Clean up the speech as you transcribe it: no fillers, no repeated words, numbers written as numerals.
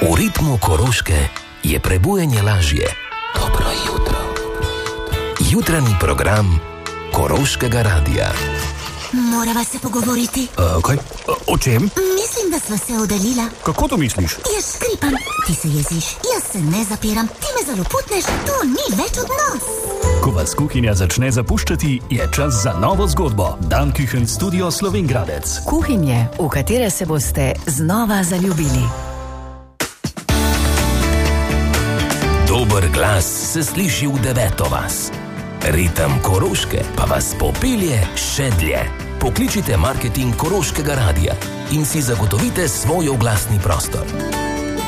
V ritmu Koroške je prebujanje lažje. Dobro jutro. Jutranji program Koroškega radia. Morava se pogovoriti. Kaj? O čem? Mislim, da sva se oddaljila. Kako to misliš? Jaz škripam, ti se jeziš, jaz se ne zapiram, ti me zaloputneš, to ni več odnos. Ko vas kuhinja začne zapuščati, je čas za novo zgodbo. Dan Kuchen Studio Slovenj Gradec. Kuhinje, v katere se boste znova zaljubili. Dober glas se sliši v 9. vas. Ritem Koroške pa vas popelje še dlje. Pokličite marketing Koroškega radia in si zagotovite svoj oglasni prostor.